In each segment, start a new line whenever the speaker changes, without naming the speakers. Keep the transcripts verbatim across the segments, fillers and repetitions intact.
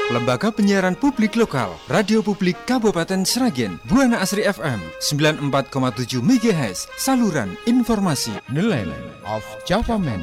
Lembaga Penyiaran Publik Lokal, Radio Publik Kabupaten Sragen, Buana Asri F M sembilan puluh empat koma tujuh megahertz, saluran informasi Nelayan of Java Man.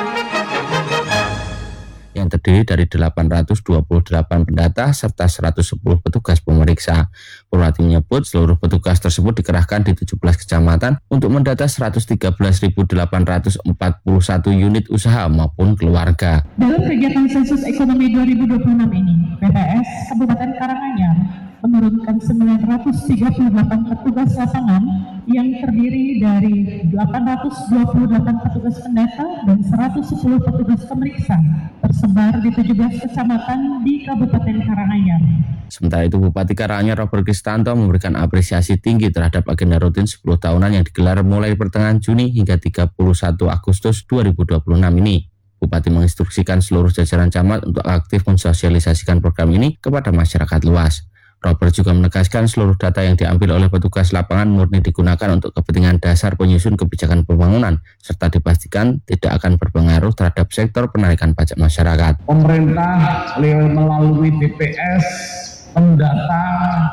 Yang terdiri dari delapan ratus dua puluh delapan pendata serta seratus sepuluh petugas pemeriksa. Purwati menyebut seluruh petugas tersebut dikerahkan di tujuh belas kecamatan untuk mendata seratus tiga belas ribu delapan ratus empat puluh satu unit usaha maupun keluarga.
Dalam kegiatan sensus ekonomi dua ribu dua puluh enam ini, B P S Kabupaten Karanganyar menurunkan sembilan ratus tiga puluh delapan petugas lapangan yang terdiri dari delapan ratus dua puluh delapan petugas pendata dan seratus sepuluh petugas pemeriksa tersebar di tujuh belas kecamatan di Kabupaten Karanganyar.
Sementara itu, Bupati Karanganyar Robert Kristanto memberikan apresiasi tinggi terhadap agenda rutin sepuluh tahunan yang digelar mulai pertengahan Juni hingga tiga puluh satu Agustus dua ribu dua puluh enam ini. Bupati menginstruksikan seluruh jajaran camat untuk aktif mensosialisasikan program ini kepada masyarakat luas. Robert juga menegaskan seluruh data yang diambil oleh petugas lapangan murni digunakan untuk kepentingan dasar penyusun kebijakan pembangunan, serta dipastikan tidak akan berpengaruh terhadap sektor penarikan pajak masyarakat.
Pemerintah melalui B P S mendata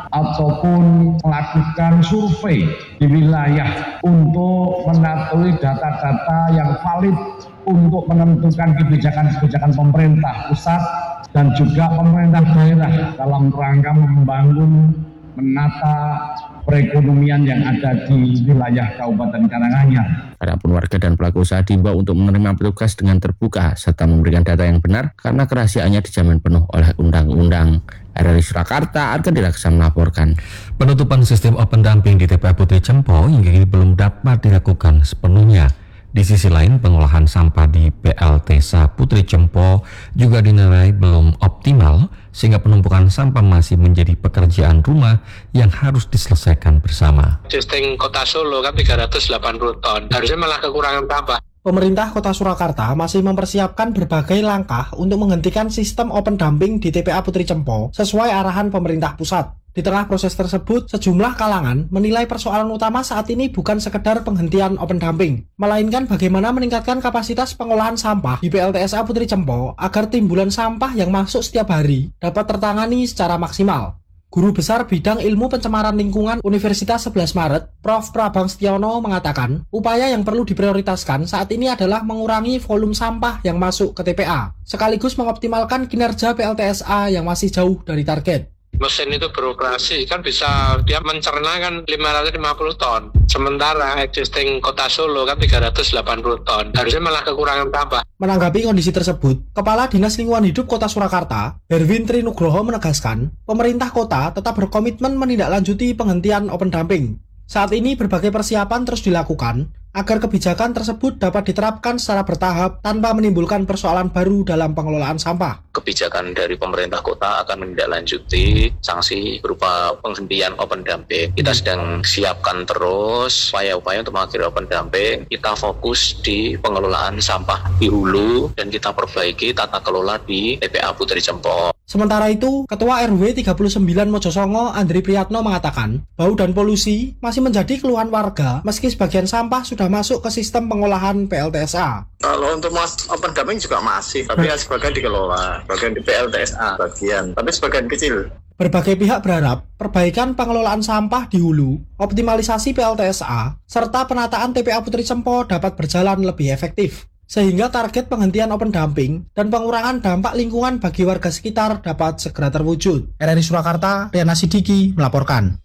ataupun melakukan survei di wilayah untuk mengetahui data-data yang valid untuk menentukan kebijakan-kebijakan pemerintah pusat dan juga pemerintah daerah dalam rangka membangun, menata perekonomian yang ada di wilayah Kabupaten Karanganyar.
Adapun warga dan pelaku usaha diimbau untuk menerima petugas dengan terbuka serta memberikan data yang benar karena kerahasiaannya dijamin penuh oleh undang-undang. R R I Surakarta, Arga Dilaksa melaporkan.
Penutupan sistem open dumping di T P A Putri Cempo hingga kini belum dapat dilakukan sepenuhnya. Di sisi lain, pengolahan sampah di P L T S A Putri Cempo juga dinilai belum optimal, sehingga penumpukan sampah masih menjadi pekerjaan rumah yang harus diselesaikan bersama.
Sistem Kota Solo kan tiga ratus delapan puluh ton, harusnya malah kekurangan sampah.
Pemerintah Kota Surakarta masih mempersiapkan berbagai langkah untuk menghentikan sistem open dumping di T P A Putri Cempo sesuai arahan pemerintah pusat. Di tengah proses tersebut, sejumlah kalangan menilai persoalan utama saat ini bukan sekedar penghentian open dumping, melainkan bagaimana meningkatkan kapasitas pengolahan sampah di P L T S A Putri Cempo agar timbulan sampah yang masuk setiap hari dapat tertangani secara maksimal. Guru Besar Bidang Ilmu Pencemaran Lingkungan Universitas sebelas Maret, Profesor Prabang Setiono mengatakan, upaya yang perlu diprioritaskan saat ini adalah mengurangi volume sampah yang masuk ke T P A, sekaligus mengoptimalkan kinerja P L T S A yang masih jauh dari target.
Mesin itu beroperasi kan bisa dia mencerna kan lima ratus lima puluh ton. Sementara existing Kota Solo kan tiga ratus delapan puluh ton. Harusnya malah kekurangan sampah.
Menanggapi kondisi tersebut, Kepala Dinas Lingkungan Hidup Kota Surakarta, Herwin Trinugroho menegaskan, pemerintah kota tetap berkomitmen menindaklanjuti penghentian open dumping. Saat ini berbagai persiapan terus dilakukan agar kebijakan tersebut dapat diterapkan secara bertahap tanpa menimbulkan persoalan baru dalam pengelolaan sampah.
Kebijakan dari pemerintah kota akan menindaklanjuti sanksi berupa penghentian open dumping. Kita sedang siapkan terus upaya-upaya untuk mengakhiri open dumping. Kita fokus di pengelolaan sampah di hulu dan kita perbaiki tata kelola di T P A Putri Cempo.
Sementara itu, Ketua R W tiga puluh sembilan Mojosongo, Andri Priyatno mengatakan, bau dan polusi masih menjadi keluhan warga meski sebagian sampah sudah masuk ke sistem pengolahan P L T S A.
Kalau untuk mas open dumping juga masih, tapi ya sebagian dikelola, bagian di P L T S A bagian, tapi sebagian kecil.
Berbagai pihak berharap perbaikan pengelolaan sampah di hulu, optimalisasi P L T S A, serta penataan T P A Putri Cempo dapat berjalan lebih efektif, sehingga target penghentian open dumping dan pengurangan dampak lingkungan bagi warga sekitar dapat segera terwujud. R R I Surakarta, Riana Sidiki melaporkan.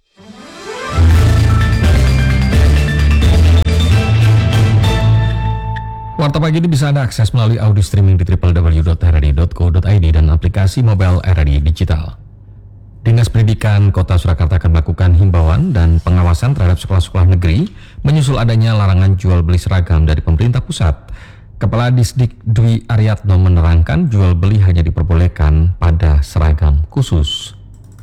Warta Pagi ini bisa Anda akses melalui audio streaming di w w w titik r r i titik co titik i d dan aplikasi mobile R R I Digital. Dinas Pendidikan Kota Surakarta akan melakukan himbauan dan pengawasan terhadap sekolah-sekolah negeri menyusul adanya larangan jual beli seragam dari pemerintah pusat. Kepala Disdik Dwi Aryatno menerangkan jual beli hanya diperbolehkan pada seragam khusus.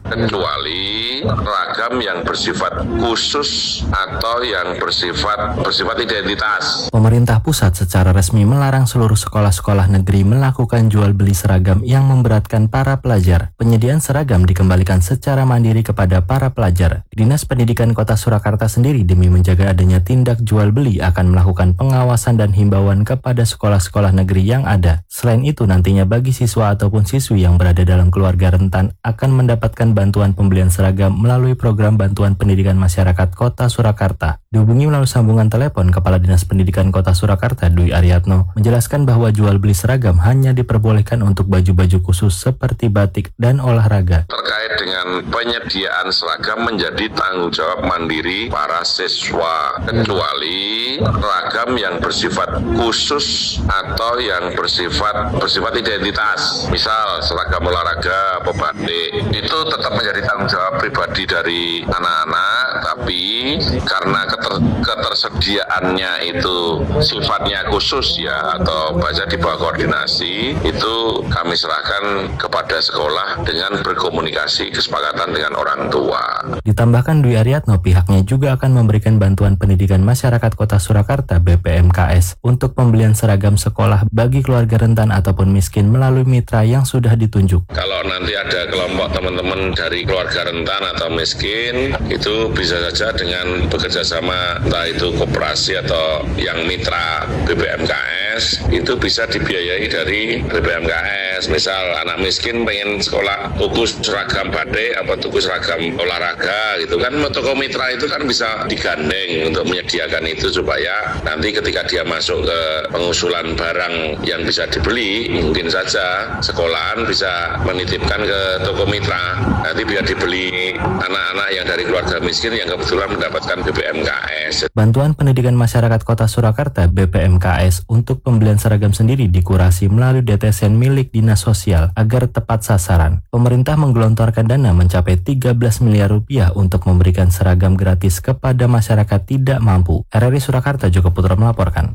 kecuali seragam yang bersifat khusus atau yang bersifat bersifat identitas.
Pemerintah pusat secara resmi melarang seluruh sekolah-sekolah negeri melakukan jual beli seragam yang memberatkan para pelajar. Penyediaan seragam dikembalikan secara mandiri kepada para pelajar. Dinas Pendidikan Kota Surakarta sendiri demi menjaga adanya tindak jual beli akan melakukan pengawasan dan himbauan kepada sekolah-sekolah negeri yang ada. Selain itu, nantinya bagi siswa ataupun siswi yang berada dalam keluarga rentan akan mendapatkan bantuan pembelian seragam melalui program Bantuan Pendidikan Masyarakat Kota Surakarta. Dihubungi melalui sambungan telepon, Kepala Dinas Pendidikan Kota Surakarta Dwi Aryatno menjelaskan bahwa jual beli seragam hanya diperbolehkan untuk baju-baju khusus seperti batik dan olahraga.
Terkait dengan penyediaan seragam menjadi tanggung jawab mandiri para siswa, kecuali seragam yang bersifat khusus atau yang bersifat bersifat identitas. Misal seragam olahraga atau batik, itu tetap menjadi tanggung jawab pribadi dari anak-anak, tapi karena keter, ketersediaannya itu sifatnya khusus ya, atau baca di bawah koordinasi, itu kami serahkan kepada sekolah dengan berkomunikasi kesepakatan dengan orang tua.
Ditambahkan Dwi Aryatno, pihaknya juga akan memberikan bantuan pendidikan masyarakat Kota Surakarta B P M K S untuk pembelian seragam sekolah bagi keluarga rentan ataupun miskin melalui mitra yang sudah ditunjuk.
Kalau nanti ada kelompok teman-teman dari keluarga rentan atau miskin, itu bisa saja dengan bekerja sama entah itu koperasi atau yang mitra B P M K S, itu bisa dibiayai dari B P M K S. Misal anak miskin pengen sekolah tuku seragam batik apa tuku seragam olahraga gitu kan, toko mitra itu kan bisa digandeng untuk menyediakan itu supaya nanti ketika dia masuk ke pengusulan barang yang bisa dibeli, mungkin saja sekolahan bisa menitipkan ke toko mitra, nanti biar dibeli anak-anak yang dari keluarga miskin yang kebetulan mendapatkan B P M K S.
Bantuan Pendidikan Masyarakat Kota Surakarta B P M K S untuk pembelian seragam sendiri dikurasi melalui D T S N milik Dinas Sosial agar tepat sasaran. Pemerintah menggelontorkan dana mencapai tiga belas miliar rupiah untuk memberikan seragam gratis kepada masyarakat tidak mampu. R R I Surakarta Joko Putra melaporkan.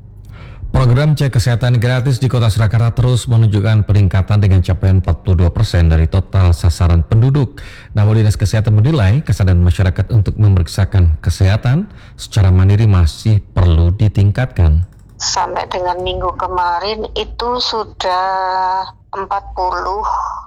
Program cek kesehatan gratis di Kota Surakarta terus menunjukkan peningkatan dengan capaian empat puluh dua persen dari total sasaran penduduk. Namun Dinas Kesehatan menilai kesadaran masyarakat untuk memeriksakan kesehatan secara mandiri masih perlu ditingkatkan.
Sampai dengan minggu kemarin itu sudah empat puluh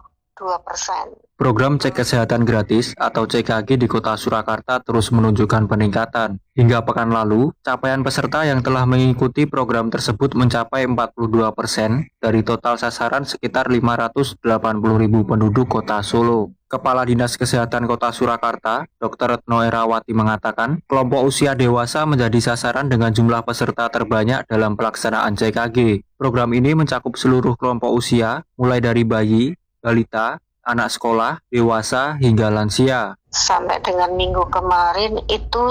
dua persen.
Program cek kesehatan gratis atau C K G di Kota Surakarta terus menunjukkan peningkatan. Hingga pekan lalu, capaian peserta yang telah mengikuti program tersebut mencapai empat puluh dua persen dari total sasaran sekitar lima ratus delapan puluh ribu penduduk Kota Solo. Kepala Dinas Kesehatan Kota Surakarta, Dokter Retno Erawati mengatakan, kelompok usia dewasa menjadi sasaran dengan jumlah peserta terbanyak dalam pelaksanaan C K G. Program ini mencakup seluruh kelompok usia, mulai dari bayi, balita, anak sekolah, dewasa, hingga lansia.
Sampai dengan minggu kemarin itu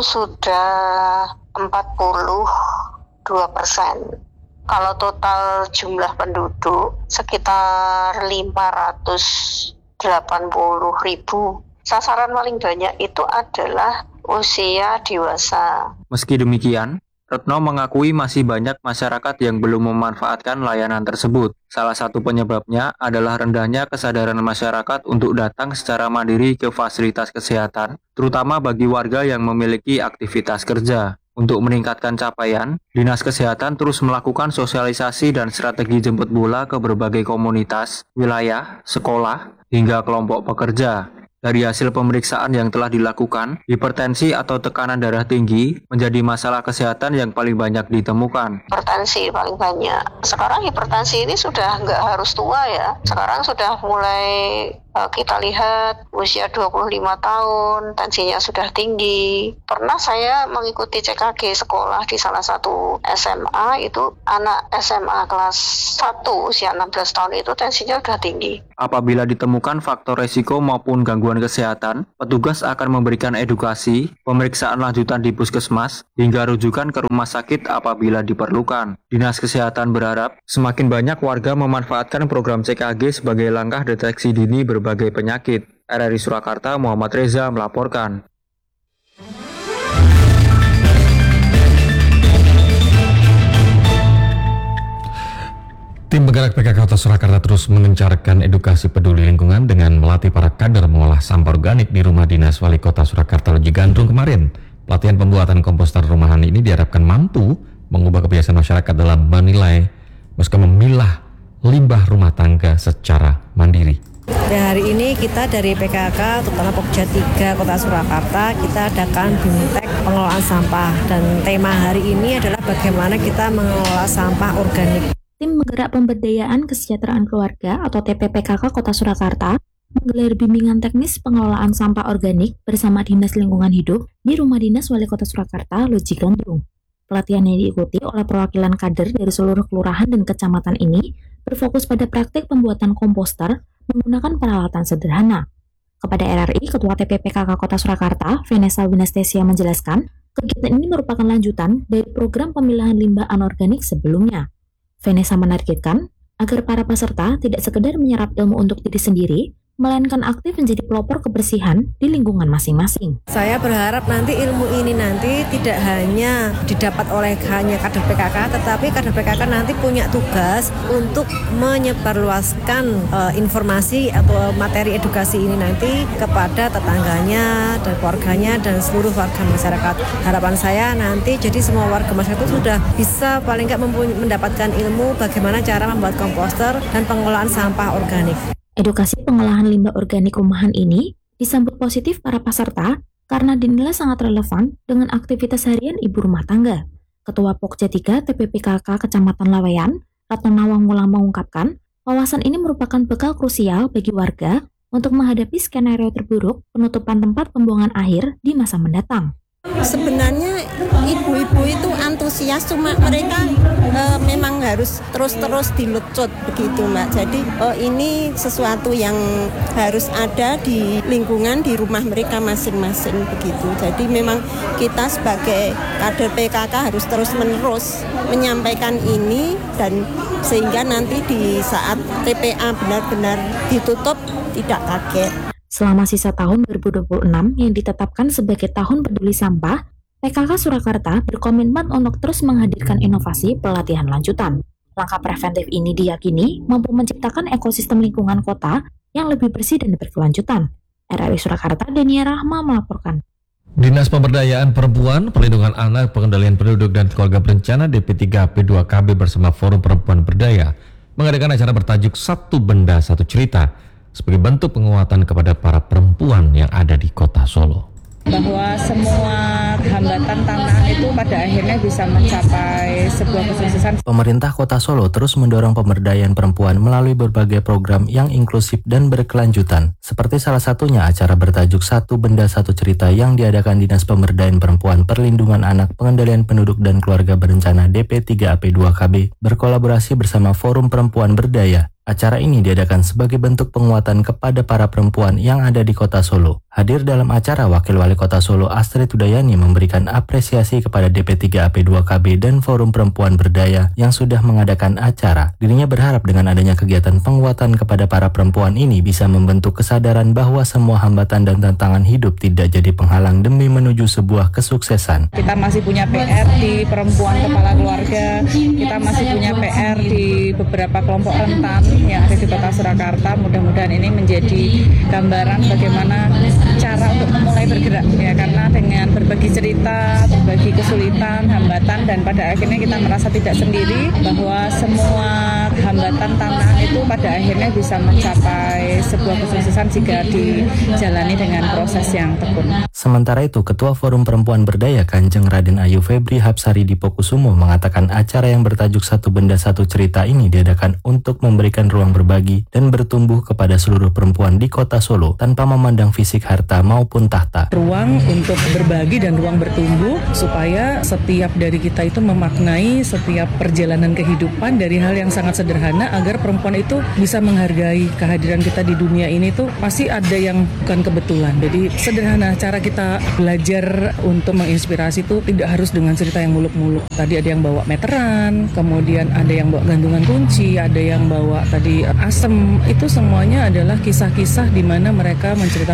sudah empat puluh dua persen. Kalau total jumlah penduduk sekitar lima ratus delapan puluh ribu. Sasaran paling banyak itu adalah usia dewasa.
Meski demikian, Retno mengakui masih banyak masyarakat yang belum memanfaatkan layanan tersebut. Salah satu penyebabnya adalah rendahnya kesadaran masyarakat untuk datang secara mandiri ke fasilitas kesehatan, terutama bagi warga yang memiliki aktivitas kerja. Untuk meningkatkan capaian, Dinas Kesehatan terus melakukan sosialisasi dan strategi jemput bola ke berbagai komunitas, wilayah, sekolah, hingga kelompok pekerja. Dari hasil pemeriksaan yang telah dilakukan, hipertensi atau tekanan darah tinggi menjadi masalah kesehatan yang paling banyak ditemukan.
Hipertensi paling banyak. Sekarang hipertensi ini sudah nggak harus tua ya. Sekarang sudah mulai uh, kita lihat usia dua puluh lima tahun, tensinya sudah tinggi. Pernah saya mengikuti C K G sekolah di salah satu S M A, itu anak S M A kelas satu usia enam belas tahun itu tensinya sudah tinggi.
Apabila ditemukan faktor resiko maupun gangguan kesehatan, petugas akan memberikan edukasi, pemeriksaan lanjutan di puskesmas, hingga rujukan ke rumah sakit apabila diperlukan. Dinas Kesehatan berharap semakin banyak warga memanfaatkan program C K G sebagai langkah deteksi dini berbagai penyakit. R R I Surakarta Muhammad Reza melaporkan.
Tim penggerak P K K Kota Surakarta terus mengencarkan edukasi peduli lingkungan dengan melatih para kader mengolah sampah organik di Rumah Dinas Wali Kota Surakarta Loji Gandrung kemarin. Pelatihan pembuatan komposter rumahan ini diharapkan mampu mengubah kebiasaan masyarakat dalam menilai meski memilah limbah rumah tangga secara mandiri.
Dan hari ini kita dari P K K, terutama Pokja tiga Kota Surakarta, kita adakan BIMTEK pengelolaan sampah. Dan tema hari ini adalah bagaimana kita mengelola sampah organik.
Tim Penggerak Pemberdayaan Kesejahteraan Keluarga atau T P P K K Kota Surakarta menggelar bimbingan teknis pengelolaan sampah organik bersama Dinas Lingkungan Hidup di Rumah Dinas Wali Kota Surakarta Loji Gandrung. Pelatihan yang diikuti oleh perwakilan kader dari seluruh kelurahan dan kecamatan ini berfokus pada praktik pembuatan komposter menggunakan peralatan sederhana. Kepada R R I, Ketua T P P K K Kota Surakarta, Vanessa Winastesia menjelaskan, kegiatan ini merupakan lanjutan dari program pemilahan limbah anorganik sebelumnya. Vanessa menargetkan agar para peserta tidak sekedar menyerap ilmu untuk diri sendiri, melainkan aktif menjadi pelopor kebersihan di lingkungan masing-masing.
Saya berharap nanti ilmu ini nanti tidak hanya didapat oleh hanya kader P K K, tetapi kader P K K nanti punya tugas untuk menyebarluaskan uh, informasi atau materi edukasi ini nanti kepada tetangganya dan keluarganya dan seluruh warga masyarakat. Harapan saya nanti jadi semua warga masyarakat itu sudah bisa paling nggak mendapatkan ilmu bagaimana cara membuat komposter dan pengelolaan sampah organik.
Edukasi pengolahan limbah organik rumahan ini disambut positif para peserta karena dinilai sangat relevan dengan aktivitas harian ibu rumah tangga. Ketua Pokja tiga T P P K K Kecamatan Laweyan, Ratna Nawang Mulang mengungkapkan, wawasan ini merupakan bekal krusial bagi warga untuk menghadapi skenario terburuk penutupan tempat pembuangan akhir di masa mendatang.
Sebenarnya ibu-ibu itu antusias, cuma mereka e, memang harus terus-terus dilecut begitu Mbak. Jadi e, ini sesuatu yang harus ada di lingkungan di rumah mereka masing-masing begitu. Jadi memang kita sebagai kader P K K harus terus-menerus menyampaikan ini dan sehingga nanti di saat T P A benar-benar ditutup tidak kaget.
Selama sisa tahun dua ribu dua puluh enam yang ditetapkan sebagai Tahun Peduli Sampah, P K K Surakarta berkomitmen untuk terus menghadirkan inovasi pelatihan lanjutan. Langkah preventif ini diyakini mampu menciptakan ekosistem lingkungan kota yang lebih bersih dan berkelanjutan. R R I Surakarta, Dania Rahma melaporkan.
Dinas Pemberdayaan Perempuan, Perlindungan Anak, Pengendalian Penduduk dan Keluarga Berencana D P tiga P dua K B bersama Forum Perempuan Berdaya mengadakan acara bertajuk Satu Benda Satu Cerita sebagai bentuk penguatan kepada para perempuan yang ada di Kota Solo.
Bahwa semua hambatan tantangan itu pada akhirnya bisa mencapai sebuah kesuksesan.
Pemerintah Kota Solo terus mendorong pemberdayaan perempuan melalui berbagai program yang inklusif dan berkelanjutan. Seperti salah satunya acara bertajuk Satu Benda Satu Cerita yang diadakan Dinas Pemberdayaan Perempuan, Perlindungan Anak, Pengendalian Penduduk dan Keluarga Berencana D P tiga A P dua K B berkolaborasi bersama Forum Perempuan Berdaya. Acara ini diadakan sebagai bentuk penguatan kepada para perempuan yang ada di Kota Solo. Hadir dalam acara, Wakil Wali Kota Solo Astrid Udayani memberikan apresiasi kepada D P tiga A P dua K B dan Forum Perempuan Berdaya yang sudah mengadakan acara. Dirinya berharap dengan adanya kegiatan penguatan kepada para perempuan ini bisa membentuk kesadaran bahwa semua hambatan dan tantangan hidup tidak jadi penghalang demi menuju sebuah kesuksesan.
Kita masih punya P R di perempuan kepala keluarga, kita masih punya P R di beberapa kelompok rentan yang ada di Kota Surakarta. Mudah-mudahan ini menjadi gambaran bagaimana cara untuk memulai bergerak ya, karena dengan berbagi cerita, berbagi kesulitan, hambatan, dan pada akhirnya kita merasa tidak sendiri bahwa semua hambatan tantangan itu pada akhirnya bisa mencapai sebuah kesuksesan jika dijalani dengan proses yang tekun.
Sementara itu, Ketua Forum Perempuan Berdaya Kanjeng Raden Ayu Febri Hapsari Dipokusumo mengatakan acara yang bertajuk Satu Benda Satu Cerita ini diadakan untuk memberikan ruang berbagi dan bertumbuh kepada seluruh perempuan di Kota Solo tanpa memandang fisik, harta maupun tahta.
Ruang untuk berbagi dan ruang bertumbuh supaya setiap dari kita itu memaknai setiap perjalanan kehidupan dari hal yang sangat sederhana agar perempuan itu bisa menghargai kehadiran kita di dunia ini tuh pasti ada yang bukan kebetulan. Jadi sederhana cara kita belajar untuk menginspirasi itu tidak harus dengan cerita yang muluk-muluk. Tadi ada yang bawa meteran, kemudian ada yang bawa gantungan kunci, ada yang bawa tadi asem. Itu semuanya adalah kisah-kisah di mana mereka menceritakan perjalanan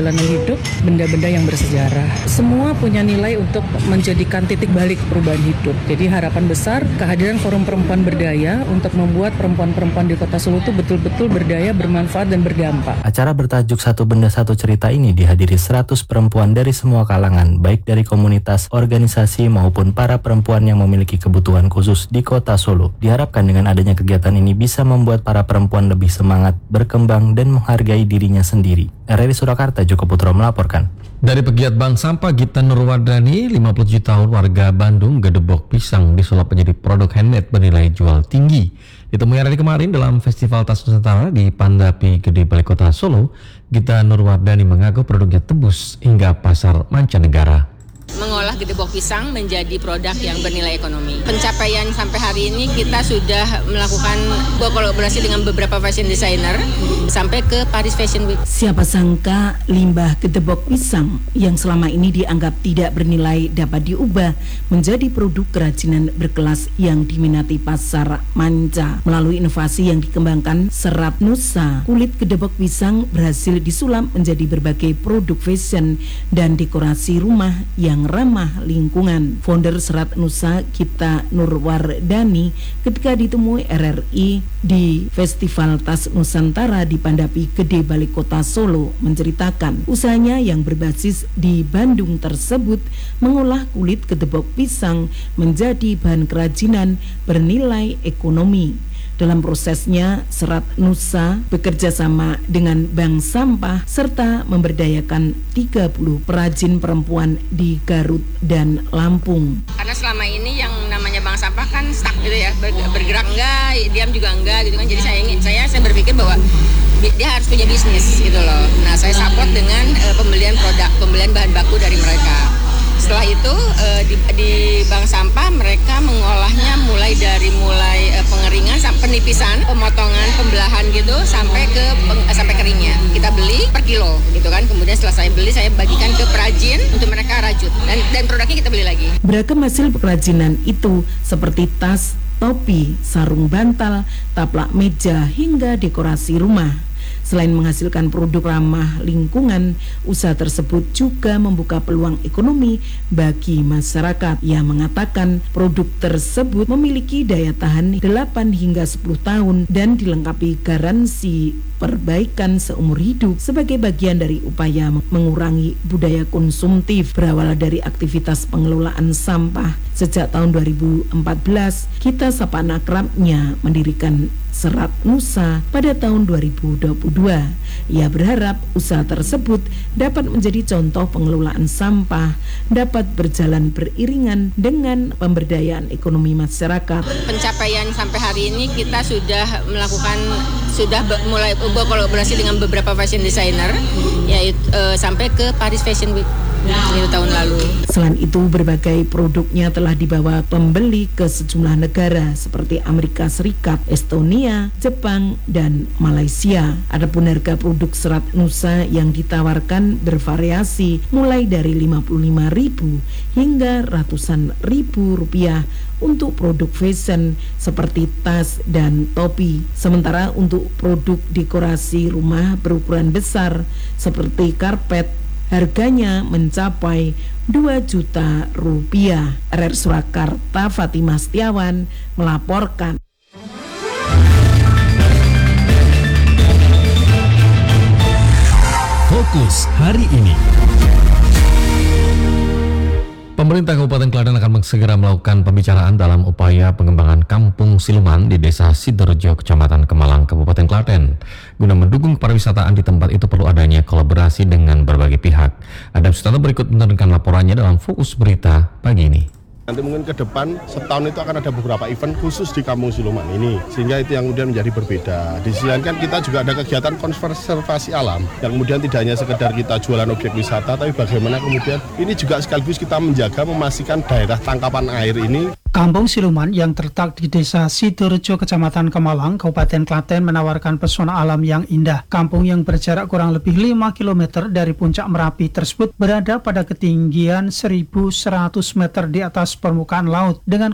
perjalanan hidup benda-benda yang bersejarah. Semua punya nilai untuk menjadikan titik balik perubahan hidup. Jadi harapan besar kehadiran Forum Perempuan Berdaya untuk membuat perempuan-perempuan di Kota Solo itu betul-betul berdaya, bermanfaat dan berdampak.
Acara bertajuk Satu Benda Satu Cerita ini dihadiri seratus perempuan dari semua kalangan, baik dari komunitas, organisasi maupun para perempuan yang memiliki kebutuhan khusus di Kota Solo. Diharapkan dengan adanya kegiatan ini bisa membuat para perempuan lebih semangat, berkembang dan menghargai dirinya sendiri. R R I Surakarta, Joko Putro melaporkan.
Dari pegiat bank sampah Gita Nurwardani, lima puluh tujuh tahun warga Bandung, gedebok pisang disulap menjadi produk handmade bernilai jual tinggi. Ditemui hari kemarin dalam Festival Tas Nusantara di Pandapi Gede Balai Kota Solo, Gita Nurwardani mengaku produknya tembus hingga pasar mancanegara.
Mengolah gedebok pisang menjadi produk yang bernilai ekonomi. Pencapaian sampai hari ini kita sudah melakukan kolaborasi dengan beberapa fashion designer sampai ke Paris Fashion Week.
Siapa sangka limbah gedebok pisang yang selama ini dianggap tidak bernilai dapat diubah menjadi produk kerajinan berkelas yang diminati pasar manca. Melalui inovasi yang dikembangkan Serat Nusa, kulit gedebok pisang berhasil disulap menjadi berbagai produk fashion dan dekorasi rumah yang ramah lingkungan. Founder Serat Nusa, Gita Nurwardani, ketika ditemui R R I di Festival Tas Nusantara di Pandapi Gede Balai Kota Solo, menceritakan usahanya yang berbasis di Bandung tersebut mengolah kulit gedebok pisang menjadi bahan kerajinan bernilai ekonomi. Dalam prosesnya, Serat Nusa bekerja sama dengan bank sampah serta memberdayakan tiga puluh perajin perempuan di Garut dan Lampung.
Karena selama ini yang namanya bank sampah kan stuck gitu ya, bergerak enggak, diam juga enggak gitu kan. Jadi saya ingin, saya saya berpikir bahwa dia harus punya bisnis gitu loh. Nah, saya support dengan uh, pembelian produk, pembelian bahan baku dari mereka. Setelah itu uh, di, di bank sampah mereka mengolahnya mulai dari mulai uh, pengeringan sampai penipisan, pemotongan, pembelahan gitu sampai ke peng, uh, sampai keringnya. Kita beli per kilo gitu kan. Kemudian setelah saya beli saya bagikan ke perajin untuk mereka rajut dan dan produknya kita beli lagi.
Beragam hasil kerajinan itu seperti tas, topi, sarung bantal, taplak meja hingga dekorasi rumah. Selain menghasilkan produk ramah lingkungan, usaha tersebut juga membuka peluang ekonomi bagi masyarakat. Ia mengatakan produk tersebut memiliki daya tahan delapan hingga sepuluh tahun dan dilengkapi garansi perbaikan seumur hidup sebagai bagian dari upaya mengurangi budaya konsumtif. Berawal dari aktivitas pengelolaan sampah sejak tahun dua ribu empat belas, Gita sapa akrabnya mendirikan Serat Nusa pada tahun dua ribu dua puluh dua. Ia berharap usaha tersebut dapat menjadi contoh pengelolaan sampah, dapat berjalan beriringan dengan pemberdayaan ekonomi masyarakat.
Pencapaian sampai hari ini kita sudah melakukan sudah mulai berkolaborasi dengan beberapa fashion designer yaitu uh, sampai ke Paris Fashion Week itu tahun lalu.
Selain itu, berbagai produknya telah dibawa pembeli ke sejumlah negara seperti Amerika Serikat, Estonia, Jepang, dan Malaysia. Adapun harga produk Serat Nusa yang ditawarkan bervariasi mulai dari lima puluh lima ribu hingga ratusan ribu rupiah untuk produk fashion seperti tas dan topi. Sementara untuk produk dekorasi rumah berukuran besar seperti karpet, harganya mencapai dua juta rupiah. R R Surakarta, Fatimah Setiawan melaporkan.
Fokus hari ini. Pemerintah Kabupaten Klaten akan segera melakukan pembicaraan dalam upaya pengembangan Kampung Siluman di Desa Sidorejo, Kecamatan Kemalang, Kabupaten Klaten. Guna mendukung pariwisataan di tempat itu perlu adanya kolaborasi dengan berbagai pihak. Adam Sutanto berikut menurunkan laporannya dalam Fokus Berita pagi ini.
Nanti mungkin ke depan setahun itu akan ada beberapa event khusus di Kampung Siluman ini, sehingga itu yang kemudian menjadi berbeda. Di sisi lain kan kita juga ada kegiatan konservasi alam yang kemudian tidak hanya sekedar kita jualan objek wisata, tapi bagaimana kemudian ini juga sekaligus kita menjaga memastikan daerah tangkapan air ini.
Kampung Siluman yang terletak di Desa Sidorejo, Kecamatan Kemalang, Kabupaten Klaten menawarkan pesona alam yang indah. Kampung yang berjarak kurang lebih lima kilometer dari puncak Merapi tersebut berada pada ketinggian seribu seratus meter di atas permukaan laut dengan